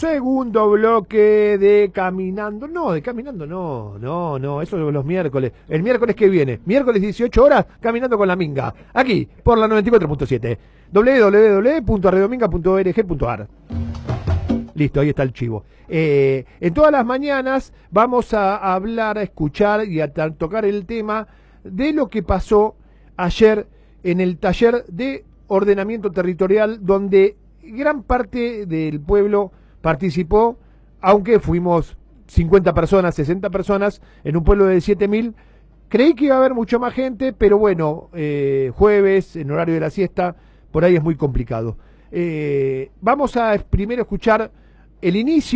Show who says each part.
Speaker 1: segundo bloque de Caminando. No, de Caminando no, eso es los miércoles. El miércoles que viene, miércoles 18 horas, Caminando con la Minga. Aquí, por la 94.7. www.radiominga.org.ar. Listo, ahí está el chivo. En todas las mañanas vamos a hablar, a escuchar y a tocar el tema de lo que pasó ayer en el taller de ordenamiento territorial, donde gran parte del pueblo participó, aunque fuimos 50 personas, 60 personas, en un pueblo de 7.000. Creí que iba a haber mucho más gente, pero bueno, jueves, en horario de la siesta, por ahí es muy complicado. Vamos a primero escuchar el inicio